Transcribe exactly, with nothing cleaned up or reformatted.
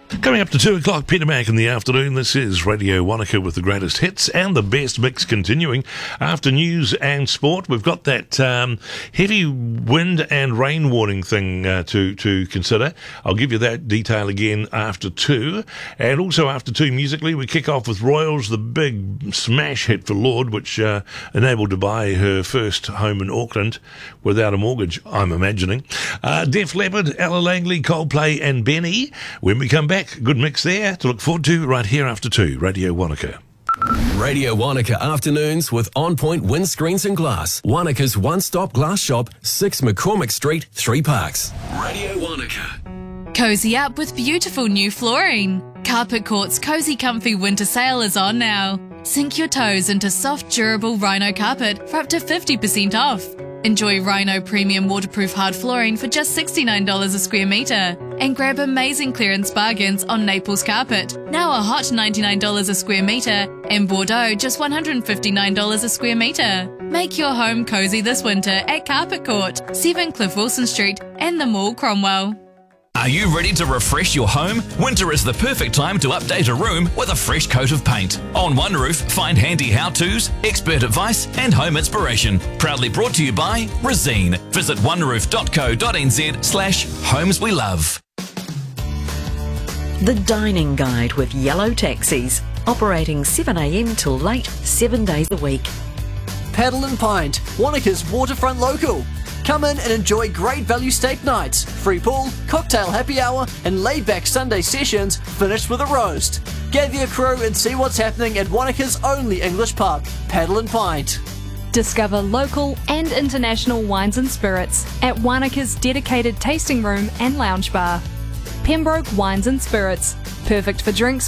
Coming up to two o'clock, Peter Mac in the afternoon. This is Radio Wanaka with the greatest hits and the best mix continuing. After news and sport, we've got that um, heavy wind and rain warning thing uh, to, to consider. I'll give you that detail again after two. And also after two, musically, we kick off with Royals, the big smash hit for Lord, which uh, enabled to buy her first home in Auckland without a mortgage, I'm imagining. Uh, Def Leppard, Ella Langley, Coldplay and Benny. When we come back, good mix there to look forward to right here after two. Radio Wanaka. Radio Wanaka afternoons with On Point Windscreens and Glass. Wanaka's one-stop glass shop, six McCormick Street, Three Parks. Radio Wanaka. Cozy up with beautiful new flooring. Carpet Court's Cozy Comfy Winter Sale is on now. Sink your toes into soft, durable Rhino carpet for up to fifty percent off. Enjoy Rhino Premium Waterproof Hard Flooring for just sixty-nine dollars a square metre. And grab amazing clearance bargains on Naples Carpet, now a hot ninety-nine dollars a square metre, and Bordeaux just one hundred fifty-nine dollars a square metre. Make your home cosy this winter at Carpet Court, seven Cliff Wilson Street and the Mall Cromwell. Are you ready to refresh your home? Winter is the perfect time to update a room with a fresh coat of paint. On One Roof, find handy how-tos, expert advice and home inspiration. Proudly brought to you by Resene. Visit oneroof.co.nz slash homes we love. The Dining Guide with Yellow Taxis, operating seven a m till late, seven days a week. Paddle and Pint, Wanaka's waterfront local. Come in and enjoy great value steak nights, free pool, cocktail happy hour, and laid-back Sunday sessions finished with a roast. Gather your crew and see what's happening at Wanaka's only English pub, Paddle and Pint. Discover local and international wines and spirits at Wanaka's dedicated tasting room and lounge bar. Pembroke Wines and Spirits, perfect for drinks